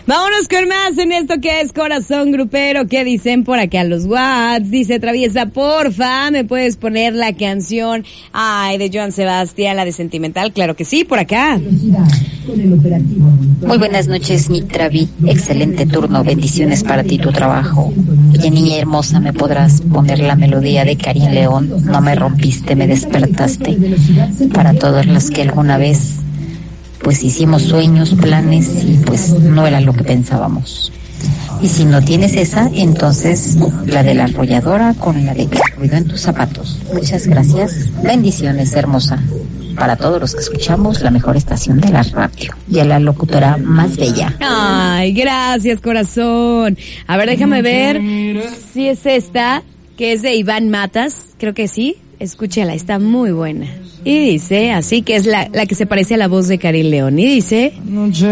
Vámonos con más en esto que es Corazón Grupero. ¿Qué dicen por acá los Whats? Dice Traviesa, porfa, ¿me puedes poner la canción de Joan Sebastián, la de Sentimental? Claro que sí, por acá. Muy buenas noches, mi Travi. Excelente turno. Bendiciones para ti, tu trabajo. Oye, niña hermosa, ¿me podrás poner la melodía de Karim León? No me rompiste, me despertaste. Para todos los que alguna vez pues hicimos sueños, planes y pues no era lo que pensábamos. Y si no tienes esa, entonces la de la arrolladora con la de ruido en tus zapatos. Muchas gracias. Bendiciones, hermosa. Para todos los que escuchamos la mejor estación de la radio y a la locutora más bella. Ay, gracias, corazón. A ver, déjame ver si es esta, que es de Iván Matas. Creo que sí. Escúchala, está muy buena. Y dice, así que es la que se parece a la voz de Karim León. Y dice...